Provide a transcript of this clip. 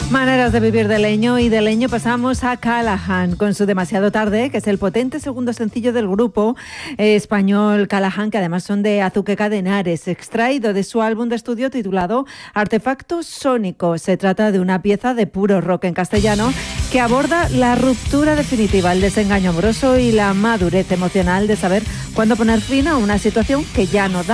Maneras de vivir de Leño, y de Leño pasamos a Callahan con su Demasiado Tarde, que es el potente segundo sencillo del grupo español Callahan, que además son de Azuqueca de Henares, extraído de su álbum de estudio titulado Artefacto Sónico. Se trata de una pieza de puro rock en castellano que aborda la ruptura definitiva, el desengaño amoroso y la madurez emocional de saber cuándo poner fin a una situación que ya no da